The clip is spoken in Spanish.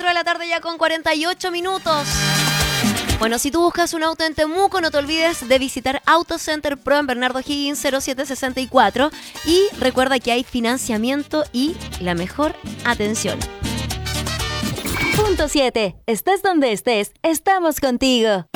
4 de la tarde ya con 48 minutos. Bueno, si tú buscas un auto en Temuco, no te olvides de visitar Auto Center Pro en Bernardo Higgins 0764. Y recuerda que hay financiamiento y la mejor atención. Punto 7. Estés donde estés, estamos contigo.